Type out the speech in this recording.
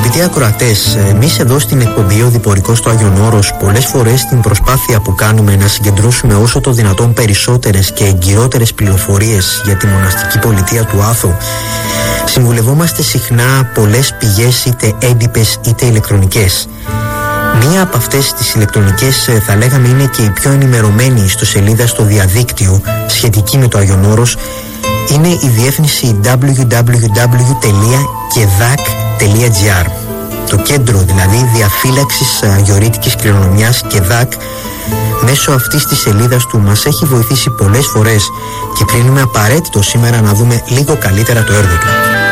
Αγαπητοί ακροατές, εμείς εδώ στην εκπομπή Ο Διπορικός στο Άγιον Όρος, πολλές φορές στην προσπάθεια που κάνουμε να συγκεντρώσουμε όσο το δυνατόν περισσότερες και εγκυρότερες πληροφορίες για τη μοναστική πολιτεία του Άθου, συμβουλευόμαστε συχνά πολλές πηγές, είτε έντυπες είτε ηλεκτρονικές. Μία από αυτές τις ηλεκτρονικές, θα λέγαμε, είναι και η πιο ενημερωμένη ιστοσελίδα στο διαδίκτυο σχετική με το Άγιον Όρος. Είναι η διεύθυνση www.kedak.gr, το κέντρο δηλαδή διαφύλαξης αγιορείτικης κληρονομιάς ΚΕΔΑΚ. Μέσω αυτής της σελίδας του μας έχει βοηθήσει πολλές φορές και κρίνουμε απαραίτητο σήμερα να δούμε λίγο καλύτερα το έργο του.